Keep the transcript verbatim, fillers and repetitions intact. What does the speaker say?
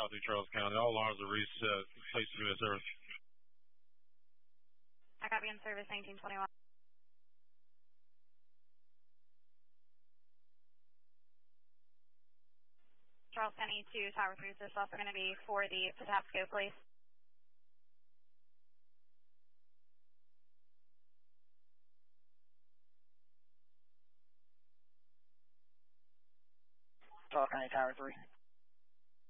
out through Charles County. All alarms are reset. Please give me a service. I copy in service nineteen twenty-one. Charles County to Tower three, so it's also going to be for the Patapsco, please. Charles County Tower three.